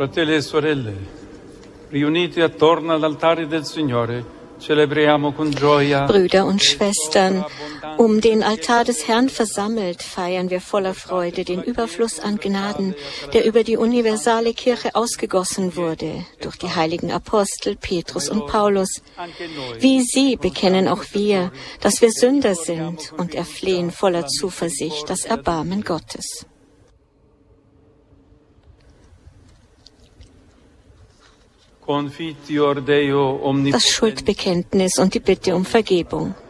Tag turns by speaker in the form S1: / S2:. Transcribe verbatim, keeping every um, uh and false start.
S1: Fratelli e sorelle, riuniti attorno all'altare del Signore, celebriamo con gioia.
S2: Brüder und Schwestern, um den Altar des Herrn versammelt, feiern wir voller Freude den Überfluss an Gnaden, der über die universale Kirche ausgegossen wurde, durch die heiligen Apostel Petrus und Paulus. Wie sie bekennen auch wir, dass wir Sünder sind und erflehen voller Zuversicht das Erbarmen Gottes. Das Schuldbekenntnis und die Bitte um Vergebung.